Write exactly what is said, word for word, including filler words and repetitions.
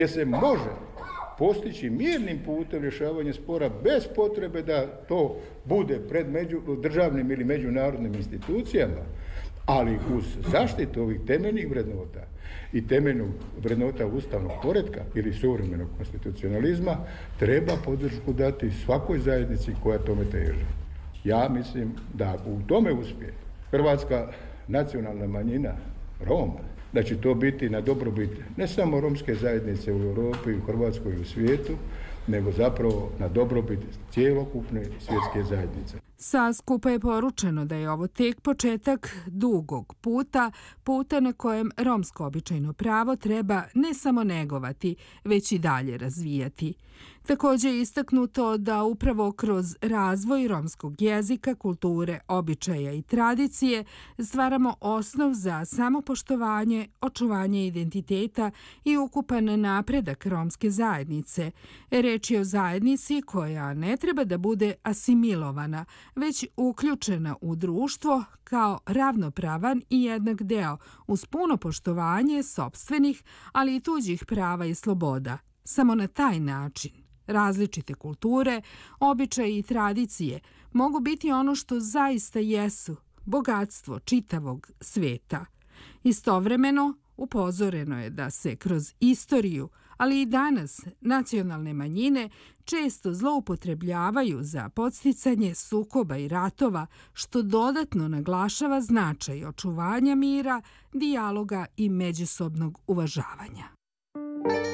gdje se može postići mirnim putem rješavanja spora bez potrebe da to bude pred među, državnim ili međunarodnim institucijama, ali uz zaštitu ovih temeljnih vrednota i temeljnog vrednota ustavnog poretka ili suvremenog konstitucionalizma treba podršku dati svakoj zajednici koja tome teži. Ja mislim da u tome uspije hrvatska nacionalna manjina Roma, da će to biti na dobrobit ne samo romske zajednice u Europi, u Hrvatskoj i u svijetu, nego zapravo na dobrobit cjelokupne svjetske zajednice. Sa skupa je poručeno da je ovo tek početak dugog puta, puta na kojem romsko običajno pravo treba ne samo negovati, već i dalje razvijati. Također je istaknuto da upravo kroz razvoj romskog jezika, kulture, običaja i tradicije stvaramo osnov za samopoštovanje, očuvanje identiteta i ukupan napredak romske zajednice. Reč je o zajednici koja ne treba da bude asimilovana, već uključena u društvo kao ravnopravan i jednak deo uz puno poštovanje sopstvenih, ali i tuđih prava i sloboda. Samo na taj način različite kulture, običaje i tradicije mogu biti ono što zaista jesu, bogatstvo čitavog sveta. Istovremeno, upozoreno je da se kroz istoriju, ali i danas nacionalne manjine često zloupotrebljavaju za podsticanje sukoba i ratova, što dodatno naglašava značaj očuvanja mira, dijaloga i međusobnog uvažavanja.